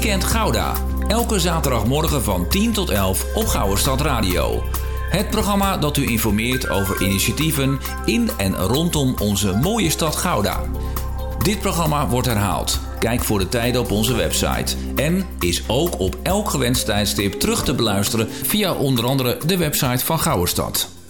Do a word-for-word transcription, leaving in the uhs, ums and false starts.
Weekend Gouda. Elke zaterdagmorgen van tien tot elf op Gouwerstad Radio. Het programma dat u informeert over initiatieven in en rondom onze mooie stad Gouda. Dit programma wordt herhaald. Kijk voor de tijden op onze website. En is ook op elk gewenst tijdstip terug te beluisteren via onder andere de website van Gouwerstad.